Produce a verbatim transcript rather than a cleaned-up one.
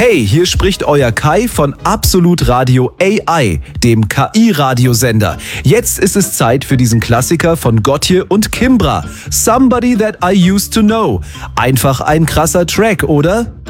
Hey, hier spricht euer Kai von Absolut Radio A I, dem K I-Radiosender. Jetzt ist es Zeit für diesen Klassiker von Gotye und Kimbra. Somebody That I Used to Know. Einfach ein krasser Track, oder?